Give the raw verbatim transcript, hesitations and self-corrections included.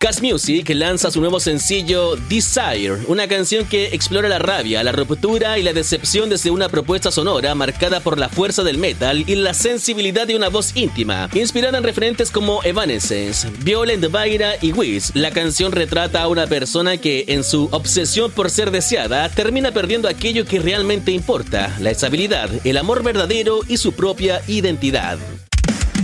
Gas Music lanza su nuevo sencillo Desire, una canción que explora la rabia, la ruptura y la decepción desde una propuesta sonora marcada por la fuerza del metal y la sensibilidad de una voz íntima. Inspirada en referentes como Evanescence, Violent Vaira y Wiz, la canción retrata a una persona que, en su obsesión por ser deseada, termina perdiendo aquello que realmente importa: la estabilidad, el amor verdadero y su propia identidad.